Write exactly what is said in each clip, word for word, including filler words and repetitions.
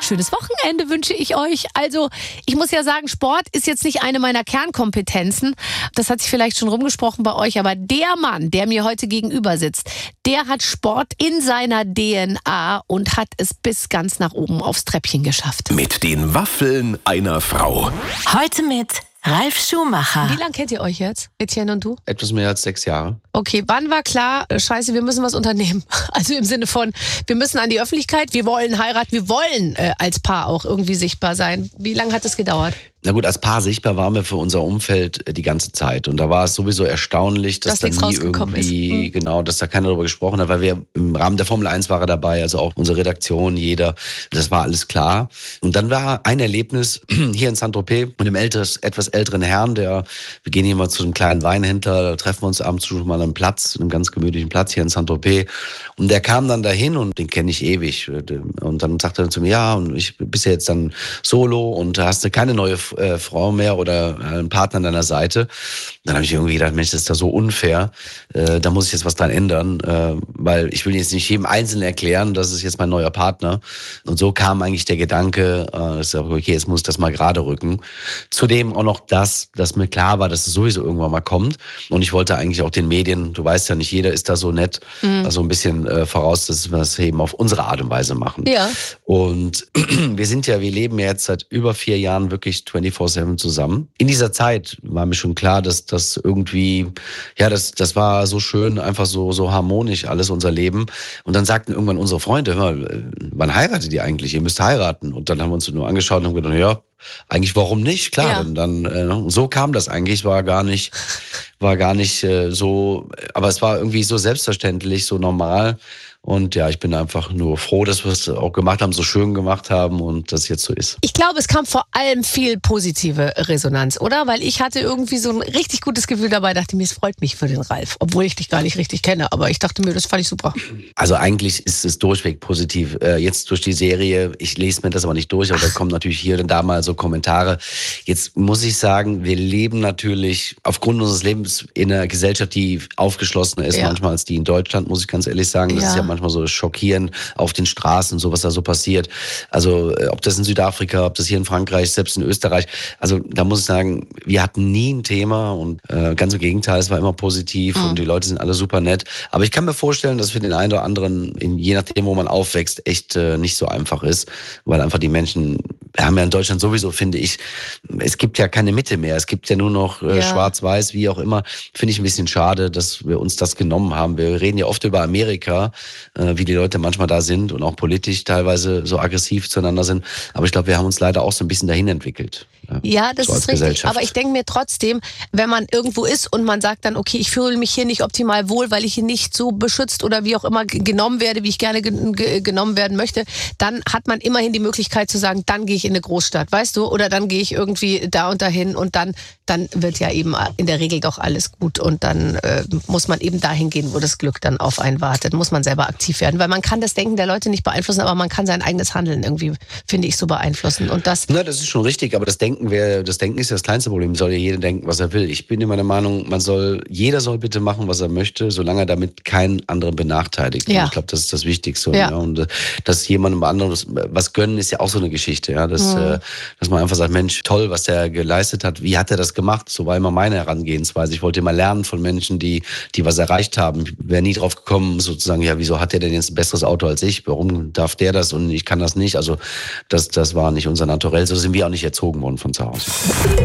schönes Wochenende wünsche ich euch. Also, ich muss ja sagen, Sport ist jetzt nicht eine meiner Kernkompetenzen. Das hat sich vielleicht schon rumgesprochen bei euch, aber der Mann, der mir heute gegenüber sitzt, der hat Sport in seiner D N A und hat es bis ganz nach oben aufs Treppchen geschafft. Mit den Waffeln einer Frau. Heute mit Ralf Schumacher. Wie lange kennt ihr euch jetzt, Etienne und du? Etwas mehr als sechs Jahre. Okay, wann war klar, scheiße, wir müssen was unternehmen? Also im Sinne von, wir müssen an die Öffentlichkeit, wir wollen heiraten, wir wollen äh, als Paar auch irgendwie sichtbar sein. Wie lange hat das gedauert? Na gut, als Paar sichtbar waren wir für unser Umfeld die ganze Zeit. Und da war es sowieso erstaunlich, dass Dass da nie nichts rausgekommen irgendwie, ist. genau, dass da keiner darüber gesprochen hat, weil wir im Rahmen der Formel eins war er dabei, also auch unsere Redaktion, jeder, das war alles klar. Und dann war ein Erlebnis hier in Saint-Tropez mit einem älteres, etwas älteren Herrn, der, wir gehen hier mal zu einem kleinen Weinhändler, da treffen wir uns abends schon mal an einem Platz, einem ganz gemütlichen Platz hier in Saint-Tropez. Und der kam dann dahin und den kenne ich ewig. Und dann sagte er zu mir, ja, und ich bist ja jetzt dann solo und hast du keine neue äh, Frau mehr oder einen Partner an deiner Seite. Dann habe ich irgendwie gedacht, Mensch, das ist da so unfair. Äh, da muss ich jetzt was dran ändern, äh, weil ich will jetzt nicht jedem Einzelnen erklären, das ist jetzt mein neuer Partner. Und so kam eigentlich der Gedanke, äh, dass ich, okay, jetzt muss ich das mal gerade rücken. Zudem auch noch das, dass mir klar war, dass es sowieso irgendwann mal kommt. Und ich wollte eigentlich auch den Medien, du weißt ja nicht, jeder ist da so nett, mhm. also ein bisschen äh, voraus, dass wir das eben auf unsere Art und Weise machen. Ja. Und wir sind ja, wir leben ja jetzt seit über vier Jahren wirklich vierundzwanzig sieben zusammen. In dieser Zeit war mir schon klar, dass das irgendwie, ja, das, das war so schön, einfach so, so harmonisch alles, unser Leben. Und dann sagten irgendwann unsere Freunde, hör mal, wann heiratet ihr eigentlich? Ihr müsst heiraten. Und dann haben wir uns nur angeschaut und haben gedacht, ja, eigentlich warum nicht? Klar, ja. und dann äh, so kam das eigentlich, war gar nicht, war gar nicht äh, so, aber es war irgendwie so selbstverständlich, so normal. Und ja, ich bin einfach nur froh, dass wir es auch gemacht haben, so schön gemacht haben und das jetzt so ist. Ich glaube, es kam vor allem viel positive Resonanz, oder? Weil ich hatte irgendwie so ein richtig gutes Gefühl dabei, dachte mir, es freut mich für den Ralf, obwohl ich dich gar nicht richtig kenne, aber ich dachte mir, das fand ich super. Also eigentlich ist es durchweg positiv. Äh, jetzt durch die Serie, ich lese mir das aber nicht durch, aber da kommen natürlich hier und da mal so Kommentare. Jetzt muss ich sagen, wir leben natürlich aufgrund unseres Lebens in einer Gesellschaft, die aufgeschlossener ist, ja. manchmal als die in Deutschland, muss ich ganz ehrlich sagen. Das ja. ist ja manchmal so schockierend auf den Straßen, so was da so passiert. Also ob das in Südafrika, ob das hier in Frankreich, selbst in Österreich. Also da muss ich sagen, wir hatten nie ein Thema und äh, ganz im Gegenteil, es war immer positiv mhm. und die Leute sind alle super nett. Aber ich kann mir vorstellen, dass für den einen oder anderen, in, je nachdem, wo man aufwächst, echt äh, nicht so einfach ist, weil einfach die Menschen, wir haben ja in Deutschland sowieso, finde ich, es gibt ja keine Mitte mehr. Es gibt ja nur noch äh, ja. schwarz-weiß, wie auch immer. Finde ich ein bisschen schade, dass wir uns das genommen haben. Wir reden ja oft über Amerika, äh, wie die Leute manchmal da sind und auch politisch teilweise so aggressiv zueinander sind. Aber ich glaube, wir haben uns leider auch so ein bisschen dahin entwickelt. Ja, ja das so ist richtig. Aber ich denke mir trotzdem, wenn man irgendwo ist und man sagt dann, okay, ich fühle mich hier nicht optimal wohl, weil ich hier nicht so beschützt oder wie auch immer genommen werde, wie ich gerne ge- genommen werden möchte, dann hat man immerhin die Möglichkeit zu sagen, dann gehe ich in eine Großstadt, weißt du? Oder dann gehe ich irgendwie da und dahin und dann, dann wird ja eben in der Regel doch alles gut und dann äh, muss man eben dahin gehen, wo das Glück dann auf einen wartet. Muss man selber aktiv werden, weil man kann das Denken der Leute nicht beeinflussen, aber man kann sein eigenes Handeln irgendwie, finde ich, so beeinflussen. Und das, Na, das ist schon richtig, aber das Denken wäre, das Denken ist ja das kleinste Problem. Soll ja jeder denken, was er will. Ich bin immer der Meinung, man soll, jeder soll bitte machen, was er möchte, solange er damit keinen anderen benachteiligt. Ja. Und ich glaube, das ist das Wichtigste. Ja. Ja. Und dass jemandem anderen was gönnen, ist ja auch so eine Geschichte. Ja, dass, mhm. dass man einfach sagt, Mensch, toll, was der geleistet hat. Wie hat er das gemacht? So war immer meine Herangehensweise. Ich wollte immer lernen von Menschen, die, die was erreicht haben. Ich wäre nie drauf gekommen, sozusagen, ja, wieso hat der denn jetzt ein besseres Auto als ich? Warum darf der das und ich kann das nicht? Also das, das war nicht unser Naturell. So sind wir auch nicht erzogen worden von zu Hause.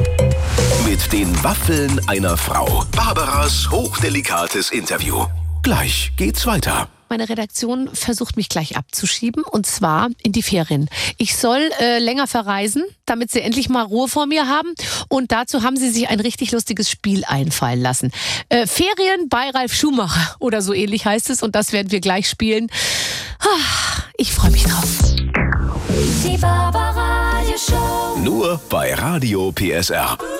Mit den Waffeln einer Frau. Barbaras hochdelikates Interview. Gleich geht's weiter. Meine Redaktion versucht mich gleich abzuschieben und zwar in die Ferien. Ich soll äh, länger verreisen, damit sie endlich mal Ruhe vor mir haben und dazu haben sie sich ein richtig lustiges Spiel einfallen lassen. Äh, Ferien bei Ralf Schumacher oder so ähnlich heißt es und das werden wir gleich spielen. Ich freue mich drauf. Die Barbaradio Show. Nur bei Radio P S R.